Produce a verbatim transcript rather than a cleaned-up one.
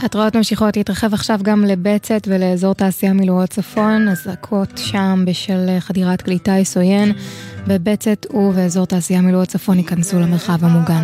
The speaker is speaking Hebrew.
התראות ממשיכות להתרחב עכשיו גם לבצת ולאזור תעשייה מילואות צפון, הזעקות שם בשל חדירת כלי טיס עוין בבצת ובאזור תעשייה מילואות צפון ייכנסו למרחב המוגן.